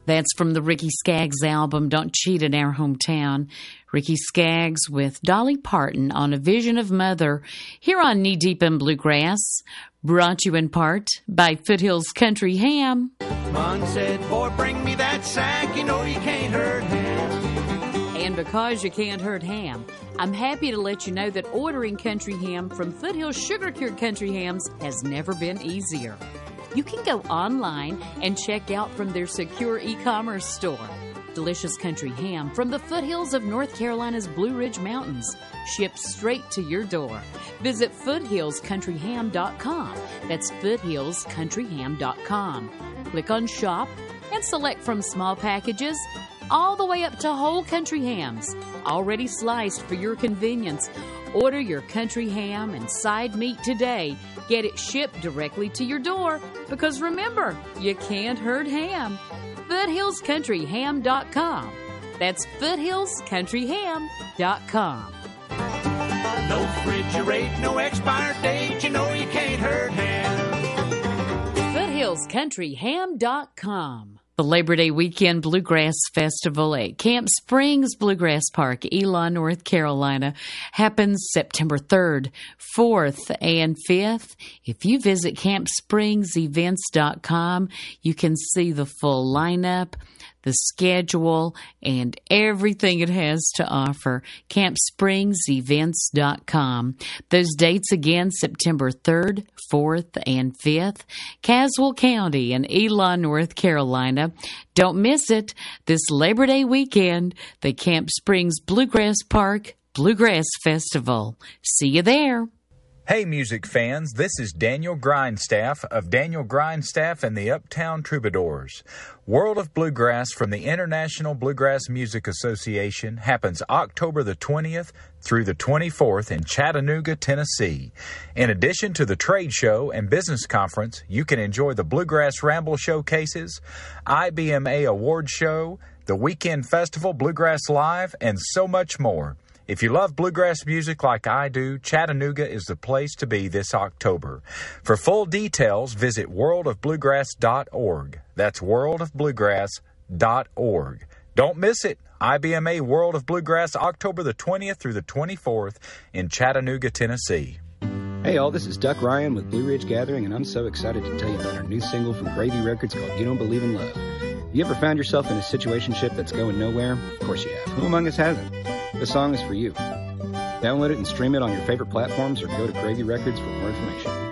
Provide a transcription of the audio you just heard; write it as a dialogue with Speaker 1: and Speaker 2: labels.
Speaker 1: That's from the Ricky Skaggs album, Don't Cheat in Our Hometown. Ricky Skaggs with Dolly Parton on A Vision of Mother here on Knee Deep in Bluegrass. Brought to you in part by Foothills Country Ham.
Speaker 2: Mom said, boy, bring me that sack, you know you can't hurt ham.
Speaker 1: And because you can't hurt ham, I'm happy to let you know that ordering country ham from Foothills Sugar Cured Country Hams has never been easier. You can go online and check out from their secure e-commerce store. Delicious country ham from the foothills of North Carolina's Blue Ridge Mountains, shipped straight to your door. Visit foothillscountryham.com. That's foothillscountryham.com. Click on Shop and select from small packages all the way up to whole country hams, already sliced for your convenience. Order your country ham and side meat today. Get it shipped directly to your door because remember, you can't hurt ham. FoothillsCountryHam.com. That's FoothillsCountryHam.com.
Speaker 2: No refrigerate, no expired date, you know you can't hurt ham.
Speaker 1: FoothillsCountryHam.com. The Labor Day Weekend Bluegrass Festival at Camp Springs Bluegrass Park, Elon, North Carolina, happens September 3rd, 4th, and 5th. If you visit CampSpringsEvents.com, you can see the full lineup, the schedule, and everything it has to offer. CampSpringsEvents.com. Those dates again, September 3rd, 4th, and 5th. Caswell County in Elon, North Carolina. Don't miss it. This Labor Day weekend, the Camp Springs Bluegrass Park Bluegrass Festival. See you there.
Speaker 3: Hey, music fans, this is Daniel Grindstaff of Daniel Grindstaff and the Uptown Troubadours. World of Bluegrass from the International Bluegrass Music Association happens October the 20th through the 24th in Chattanooga, Tennessee. In addition to the trade show and business conference, you can enjoy the Bluegrass Ramble showcases, IBMA Award Show, the Weekend Festival Bluegrass Live, and so much more. If you love bluegrass music like I do, Chattanooga is the place to be this October. For full details, visit worldofbluegrass.org. That's worldofbluegrass.org. Don't miss it. IBMA World of Bluegrass, October the 20th through the 24th in Chattanooga, Tennessee.
Speaker 4: Hey all, this is Duck Ryan with Blue Ridge Gathering, and I'm so excited to tell you about our new single from Gravy Records called You Don't Believe in Love. You ever found yourself in a situationship that's going nowhere? Of course you have. Who among us hasn't? The song is for you. Download it and stream it on your favorite platforms or go to Gravy Records for more information.